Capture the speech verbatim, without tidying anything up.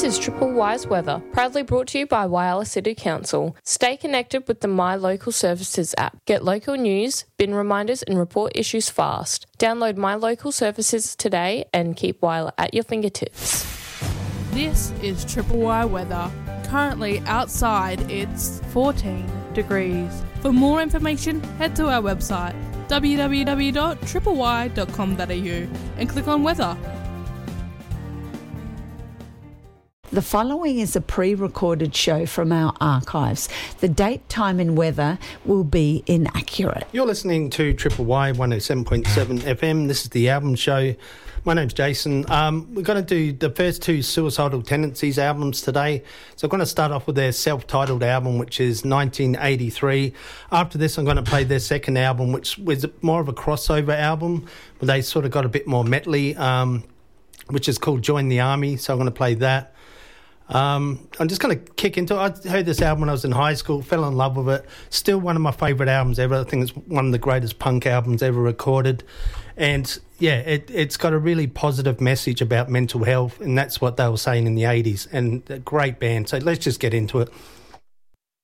is Triple Y's weather, proudly brought to you by Whyalla City Council. Stay connected with the My Local Services app. Get local news, bin reminders and report issues fast. Download My Local Services today and keep Whyalla at your fingertips. This is Triple Y weather. Currently outside it's fourteen degrees. For more information, head to our website w w w dot triple y dot com dot a u and click on weather. The following is a pre-recorded show from our archives. The date, time and weather will be inaccurate. You're listening to Triple Y one oh seven point seven F M. This is the album show. My name's Jason. Um, we're going to do the first two Suicidal Tendencies albums today. So I'm going to start off with their self-titled album, which is nineteen eighty-three. After this, I'm going to play their second album, which was more of a crossover album, where they sort of got a bit more metally, um, which is called Join the Army. So I'm going to play that. Um, I'm just going to kick into it. I heard this album when I was in high school, fell in love with it. Still one of my favourite albums ever. I think it's one of the greatest punk albums ever recorded. And, yeah, it, it's got a really positive message about mental health, and that's what they were saying in the eighties. And a great band. So let's just get into it.